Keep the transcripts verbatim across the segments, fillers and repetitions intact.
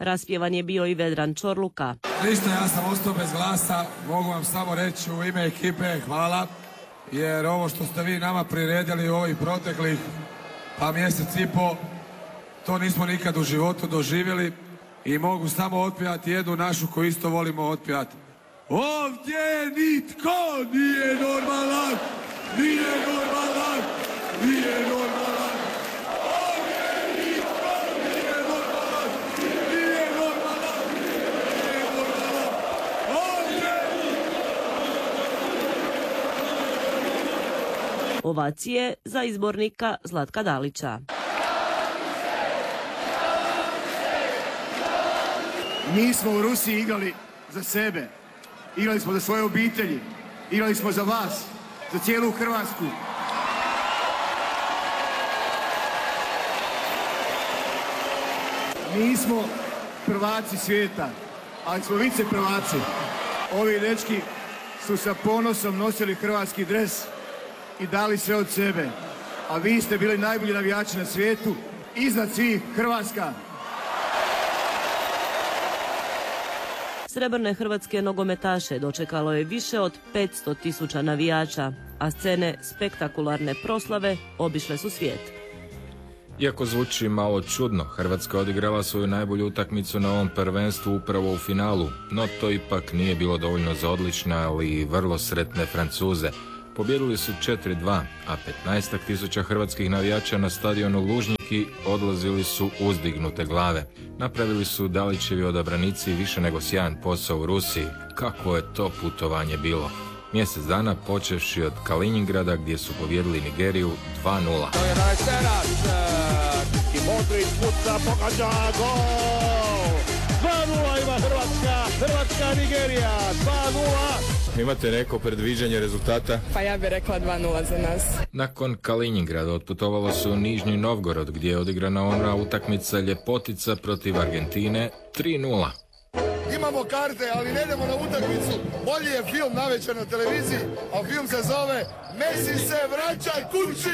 Raspjevan je bio i Vedran Čorluka. Ništa, ja sam ostao bez glasa, mogu vam samo reći u ime ekipe hvala, jer ovo što ste vi nama priredili u ovih proteklih pa mjesec i po, to nismo nikad u životu doživjeli i mogu samo otpjevati jednu našu koju isto volimo otpjevati. Ovdje nitko nije normalan, nije normalan, nije normalan. Ovdje nitko nije normalan, nije normalan, nije normalan. Ovdje Ovacije za izbornika Zlatka Dalića. Mi smo u Rusiji igrali za sebe, igrali smo za svoje obitelji, igrali smo za vas, za cijelu Hrvatsku. Mi smo prvaci svijeta, ali smo vice prvaci. Ovi dečki su sa ponosom nosili hrvatski dres i dali sve od sebe, a vi ste bili najbolji navijači na svijetu, iznad svih Hrvatska. Srebrne hrvatske nogometaše dočekalo je više od petsto tisuća navijača, a scene spektakularne proslave obišle su svijet. Iako zvuči malo čudno, Hrvatska odigrala svoju najbolju utakmicu na ovom prvenstvu upravo u finalu, no to ipak nije bilo dovoljno za odlične, ali i vrlo sretne Francuze. Pobjedili su četiri dva, a petnaestak tisuća hrvatskih navijača na stadionu Lužniki odlazili su uzdignute glave. Napravili su Dalićevi odabranici više nego sjajan posao u Rusiji. Kakvo je to putovanje bilo? Mjesec dana počevši od Kaliningrada gdje su pobjedili Nigeriju dva nula. To je Rajserac i Modrić puca, pogađa gol! dva nula ima Hrvatska, Hrvatska Nigerija, dva nula. Imate neko predviđanje rezultata? Pa ja bih rekla dva nula za nas. Nakon Kaliningrada otputovalo su u Nižni Novgorod gdje je odigrana ona utakmica ljepotica protiv Argentine tri nula. Imamo karte, ali ne idemo na utakmicu. Bolji je film navečer na televiziji, a film se zove Messi se vraća kući.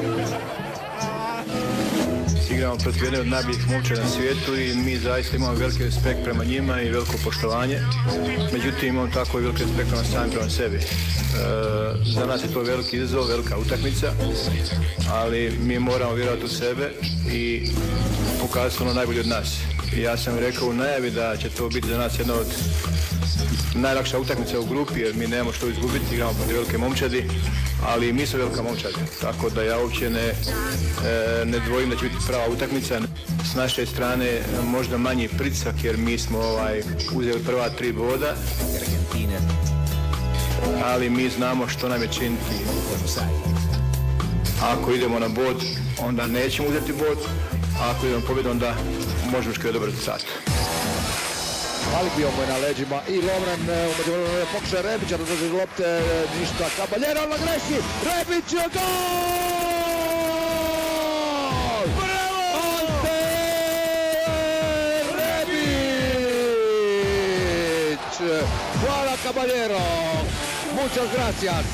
Igramo protiv jedne od najboljih momčadi na svijetu i mi zaista imamo veliki respekt prema njima i veliko poštovanje. Međutim, imamo tako i veliki respekt prema sami prema sebi. E, za nas je to veliki izazov, velika utakmica, ali mi moramo vjerovati u sebe i pokazati ono najbolje od nas. I ja sam rekao u najavi da će to biti za nas jedna od najlakša utakmica u grupi, jer mi nemamo što izgubiti, igramo protiv velike momčadi, ali mi smo velika momčad, tako da ja uopće ne, ne dvojim da će biti prava utakmica. S naše strane možda manji pritisak, jer mi smo ovaj, uzeli prva tri boda, ali mi znamo što nam je činiti. Ako idemo na bod, onda nećemo uzeti bod, a ako idemo pobjedu, onda možemo što je dobar rezultat. Ali bio mu je na leđima i Lovren umeđu vremenu pokušaj Rebića da drži lopte, ništa, Caballero na greši, Rebić je gol! Bravo! Ante Rebić! Hvala Caballero! Muchas gracias!